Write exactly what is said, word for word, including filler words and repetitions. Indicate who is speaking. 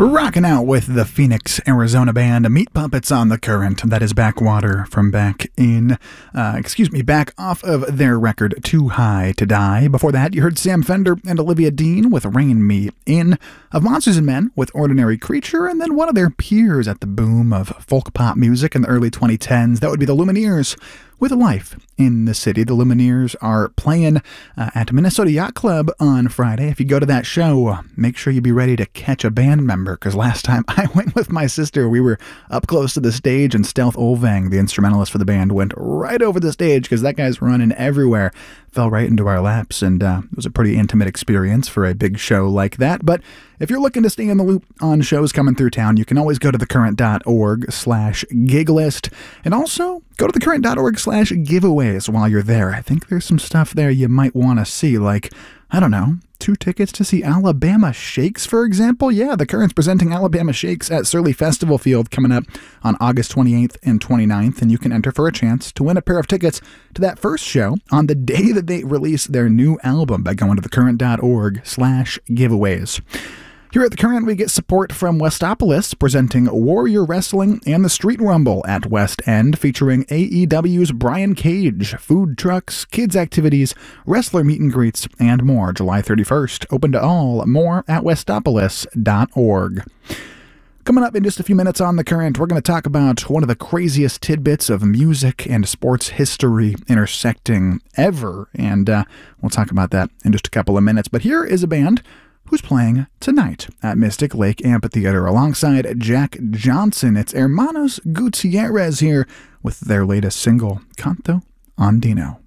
Speaker 1: Rocking out with the Phoenix, Arizona band Meat Puppets on the Current. That is Backwater from back in, uh, excuse me, back off of their record Too High to Die. Before that, you heard Sam Fender and Olivia Dean with Rein Me In, of Monsters and Men with Ordinary Creature, and then one of their peers at the boom of folk pop music in the early twenty tens. That would be the Lumineers with Life in the City. The Lumineers are playing uh, at Minnesota Yacht Club on Friday. If you go to that show, make sure you be ready to catch a band member, because last time I went with my sister, we were up close to the stage, and Stealth Olvang, the instrumentalist for the band, went right over the stage because that guy's running everywhere. Fell right into our laps, and uh, it was a pretty intimate experience for a big show like that. But if you're looking to stay in the loop on shows coming through town, you can always go to thecurrent.org slash gig list, and also go to thecurrent.org slash giveaways while you're there. I think there's some stuff there you might want to see, like, I don't know, two tickets to see Alabama Shakes, for example. Yeah, The Current's presenting Alabama Shakes at Surly Festival Field coming up on August twenty-eighth and twenty-ninth, and you can enter for a chance to win a pair of tickets to that first show on the day that they release their new album by going to thecurrent.org slash giveaways. Here at The Current, we get support from Westopolis, presenting Warrior Wrestling and the Street Rumble at West End, featuring A E W's Brian Cage, food trucks, kids' activities, wrestler meet and greets, and more. July thirty-first. Open to all. More at westopolis dot org. Coming up in just a few minutes on The Current, we're going to talk about one of the craziest tidbits of music and sports history intersecting ever, and uh, we'll talk about that in just a couple of minutes. But here is a band who's playing tonight at Mystic Lake Amphitheater alongside Jack Johnson. It's Hermanos Gutierrez here with their latest single, Canto Andino.